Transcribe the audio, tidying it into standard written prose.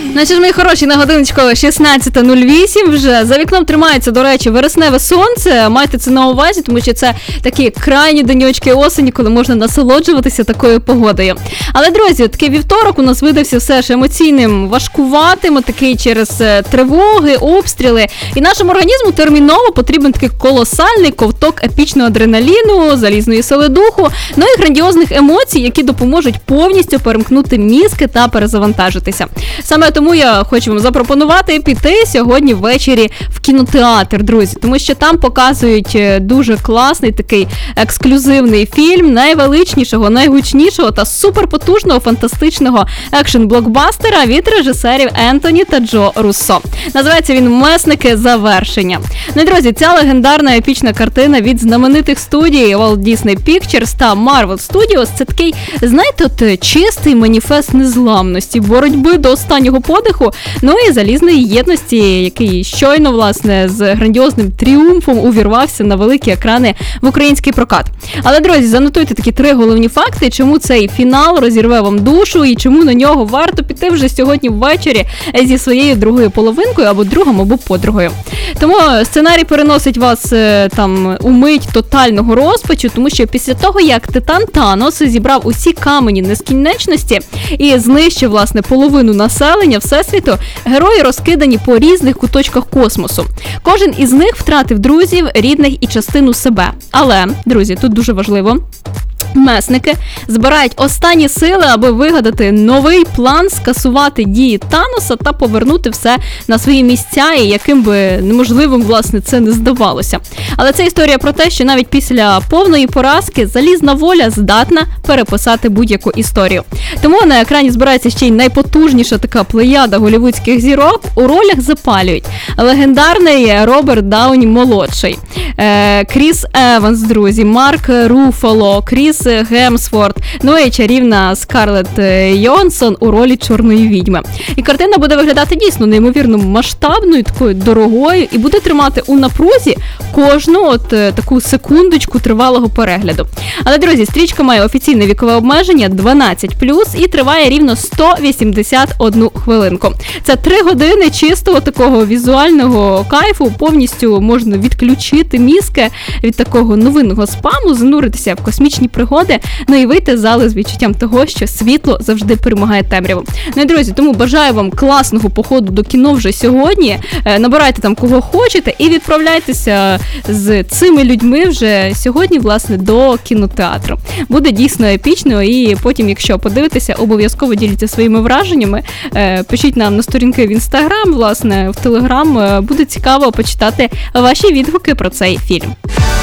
Ну що ж, мої хороші, на годиночку 16:08 вже. За вікном тримається, до речі, вересневе сонце. Майте це на увазі, тому що це такі крайні деньочки осені, коли можна насолоджуватися такою погодою. Але, друзі, такий вівторок у нас видався все ж емоційним, важкуватим, такий через тривоги, обстріли. І нашому організму терміново потрібен такий колосальний ковток епічного адреналіну, залізної сили духу, ну і грандіозних емоцій, які допоможуть повністю перемкнути мізки та перезавантажитися. Саме тому я хочу вам запропонувати піти сьогодні ввечері в кінотеатр, друзі, тому що там показують дуже класний такий ексклюзивний фільм найвеличнішого, найгучнішого та суперпотужного фантастичного екшн-блокбастера від режисерів Ентоні та Джо Руссо. Називається він «Месники. Завершення». Ну і, друзі, ця легендарна епічна картина від знаменитих студій Walt Disney Pictures та Marvel Studios – це такий, знаєте, от чистий маніфест незламності, боротьби до останнього подиху, ну і залізної єдності, який щойно, власне, з грандіозним тріумфом увірвався на великі екрани в український прокат. Але, друзі, занотуйте такі 3 головні факти, чому цей фінал розірве вам душу і чому на нього варто піти вже сьогодні ввечері зі своєю другою половинкою або другом, або подругою. Тому сценарій переносить вас там у мить тотального розпачу, тому що після того, як Титан Танос зібрав усі камені нескінченності і знищив, власне, половину населення Всесвіту, герої розкидані по різних куточках космосу. Кожен із них втратив друзів, рідних і частину себе. Але, друзі, тут дуже важливо, месники збирають останні сили, аби вигадати новий план, скасувати дії Таноса та повернути все на свої місця, і яким би неможливим, власне, це не здавалося. Але це історія про те, що навіть після повної поразки залізна воля здатна переписати будь-яку історію. Тому на екрані збирається ще й найпотужніша така плеяда голлівудських зірок. У ролях запалюють легендарний Роберт Дауні-молодший, Кріс Еванс, друзі, Марк Руффало, Кріс Гемсворт, ну і чарівна Скарлетт Йонсон у ролі чорної відьми. І картина буде виглядати дійсно неймовірно масштабною, такою дорогою, і буде тримати у напрузі кожну таку секундочку тривалого перегляду. Але, друзі, стрічка має офіційне вікове обмеження 12+, і триває рівно 181 хвилинку. Це 3 години чистого такого візуального кайфу, повністю можна відключити мізки від такого новинного спаму, зануритися в космічні пригоди, ну і вийти з зали з відчуттям того, що світло завжди перемагає темряву. Ну і, друзі, тому бажаю вам класного походу до кіно вже сьогодні. Набирайте там кого хочете і відправляйтеся з цими людьми вже сьогодні, власне, до кінотеатру. Буде дійсно епічно, і потім, якщо подивитеся, обов'язково діліться своїми враженнями. Пишіть нам на сторінки в Інстаграм, власне, в Телеграм. Буде цікаво почитати ваші відгуки про цей фільм.